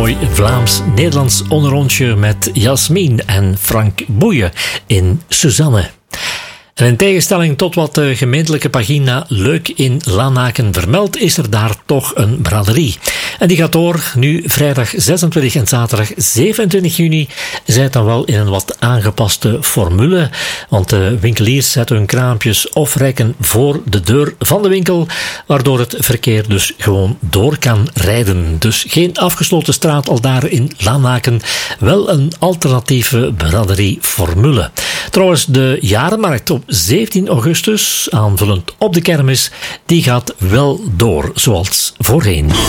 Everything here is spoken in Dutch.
mooi Vlaams-Nederlands onderrondje met Jasmin en Frank Boeien in Suzanne. En in tegenstelling tot wat de gemeentelijke pagina leuk in Lanaken vermeldt, is er daar toch een braderie. En die gaat door, nu vrijdag 26 en zaterdag 27 juni, zij het dan wel in een wat aangepaste formule. Want de winkeliers zetten hun kraampjes of rekken voor de deur van de winkel, waardoor het verkeer dus gewoon door kan rijden. Dus geen afgesloten straat al daar in Lanaken, wel een alternatieve braderieformule. Trouwens, de jarenmarkt op 17 augustus, aanvullend op de kermis, die gaat wel door, zoals voorheen.